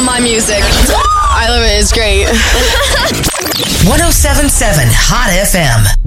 my music. I love it. It's great. 107.7 Hot FM.